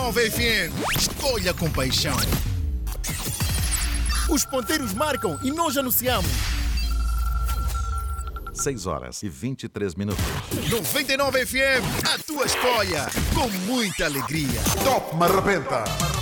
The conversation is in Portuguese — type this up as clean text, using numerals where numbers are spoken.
99 FM. Escolha com paixão. Os ponteiros marcam e nós anunciamos. 6h23. 99 FM, a tua escolha, com muita alegria. Top Marrapenta.